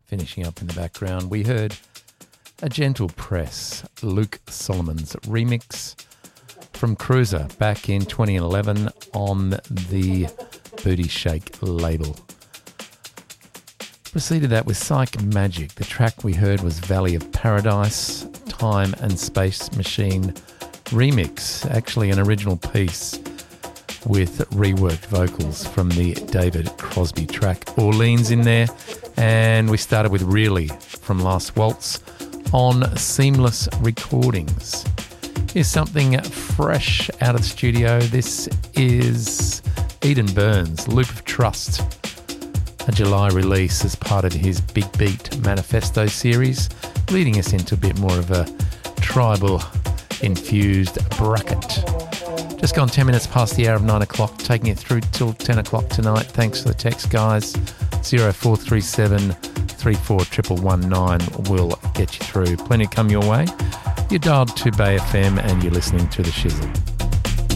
finishing up in the background. We heard A Gentle Press, Luke Solomon's remix from Cruiser back in 2011 on the Booty Shake label. Preceded that with Psych Magic. The track we heard was Valley of Paradise, Time and Space Machine remix, actually an original piece with reworked vocals from the David Crosby track. Orleans in there, and we started with Really from Last Waltz on Seamless Recordings. Here's something fresh out of the studio. This is Eden Burns, Loop of Trust, a July release as part of his Big Beat Manifesto series, leading us into a bit more of a tribal infused bracket. Just gone 10 minutes past the hour of 9 o'clock, taking it through till 10 o'clock tonight. Thanks for the text, guys. 0437 341119 will get you through. Plenty to come your way. You're dialed to Bay FM and you're listening to The Shizzle.